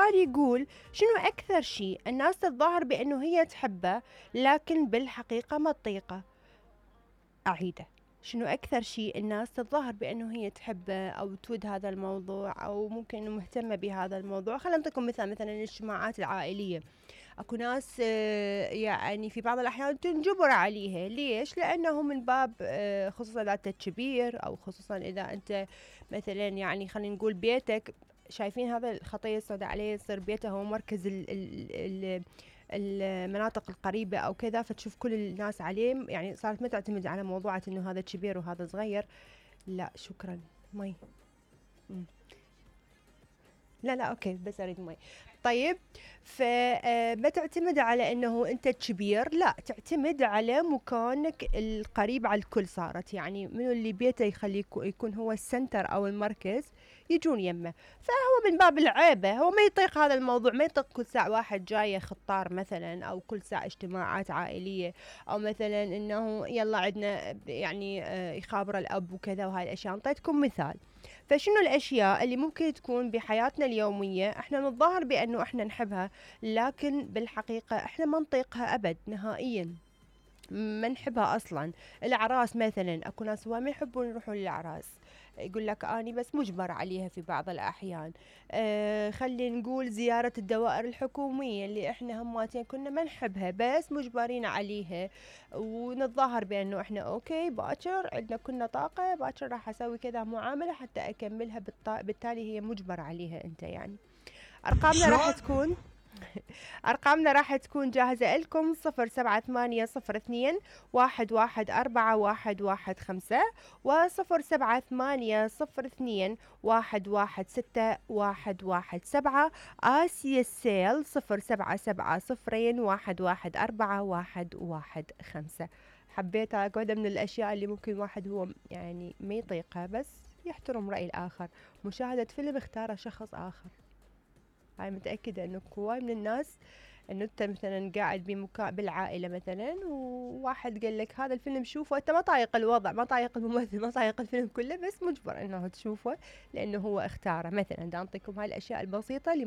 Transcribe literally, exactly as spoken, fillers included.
السؤال يقول شنو أكثر شيء الناس تتظاهر بأنه هي تحبه لكن بالحقيقة ما تطيقه؟ أعيده، شنو أكثر شيء الناس تتظاهر بأنه هي تحبه أو تود هذا الموضوع أو ممكن إنه مهتمة بهذا الموضوع؟ خلينا نعطيكم مثال، مثلا الاجتماعات العائلية، اكو ناس آه، يعني في بعض الاحيان تنجبر عليها. ليش؟ لانه من باب آه، خصوصا اذا انت كبير او خصوصا اذا انت مثلا يعني خلينا نقول بيتك شايفين هذا الخطية السوداء عليه يصير بيته هو مركز ال ال ال المناطق القريبة أو كذا، فتشوف كل الناس عليه، يعني صارت ما تعتمد على موضوعة إنه هذا كبير وهذا صغير. لا شكرا، مي. مم. لا لا اوكي، بس اريد مي. طيب، فما تعتمد على انه انت كبير، لا تعتمد على مكانك القريب على الكل. صارت يعني منو اللي بيته يخليه يكون هو السنتر او المركز يجون يمه. فهو من باب العيبة هو ما يطيق هذا الموضوع، ما يطيق كل ساعة واحد جاية خطار مثلا، او كل ساعة اجتماعات عائلية، او مثلا انه يلا عندنا يعني آه، يخابر الاب وكذا وهاي الاشياء. اعطيتكم مثال. فشنو الأشياء اللي ممكن تكون بحياتنا اليومية احنا نتظاهر بأنه احنا نحبها لكن بالحقيقة احنا ما نطيقها أبد نهائيا، ما نحبها أصلا؟ الأعراس مثلا، أكو ناس هواي ما يحبون يروحون للأعراس، يقول لك أني بس مجبر عليها في بعض الأحيان. آه خلينا نقول زيارة الدوائر الحكومية اللي احنا هماتين كنا ما نحبها بس مجبرين عليها، ونتظاهر بأنه احنا أوكي باكر عندنا كنا طاقة، باكر راح أسوي كذا معاملة حتى أكملها، بالط... بالتالي هي مجبر عليها أنت يعني. أرقامنا راح شلون؟ تكون أرقامنا راح تكون جاهزة لكم: صفر سبعة ثمانية صفر اثنين واحد واحد أربعة واحد واحد خمسة، وصفر سبعة ثمانية صفر اثنين واحد واحد ستة واحد واحد سبعة. آسيا السيل صفر سبعة سبعة صفرين واحد واحد أربعة واحد واحد خمسة. حبيت واحدة من الأشياء اللي ممكن واحد هو يعني ما يطيقها بس يحترم رأي الآخر. مشاهدة فيلم اختاره شخص آخر. هاي متأكدة انه هواي من الناس انه انت مثلا قاعد بمكان بالعائلة مثلا وواحد قال لك هذا الفيلم شوفه، انت ما طايق الوضع، ما طايق الممثل، ما طايق الفيلم كله، بس مجبر انه تشوفه لانه هو اختاره مثلا. دا انطيكم هاي الاشياء البسيطة اللي